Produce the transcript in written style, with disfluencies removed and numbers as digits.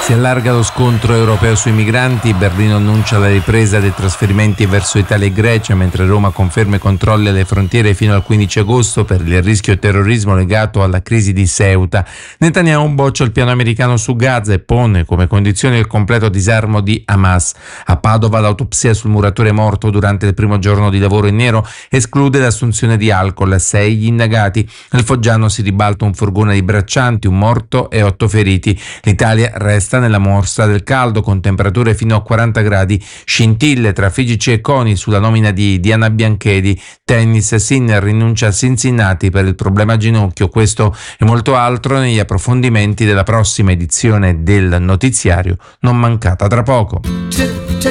Si allarga lo scontro europeo sui migranti, Berlino annuncia la ripresa dei trasferimenti verso Italia e Grecia, mentre Roma conferma i controlli alle frontiere fino al 15 agosto per il rischio terrorismo legato alla crisi di Ceuta. Netanyahu boccia il piano americano su Gaza e pone come condizione il completo disarmo di Hamas. A Padova l'autopsia sul muratore morto durante il primo giorno di lavoro in nero esclude l'assunzione di alcol. 6 gli indagati. Nel Foggiano si ribalta un furgone di braccianti, un morto e 8 feriti. L'Italia resta nella mostra del caldo con temperature fino a 40 gradi, scintille tra Figici e Coni sulla nomina di Diana Bianchedi, tennis, Sinner rinuncia a Cincinnati per il problema ginocchio. Questo e molto altro negli approfondimenti della prossima edizione del notiziario, non mancata tra poco.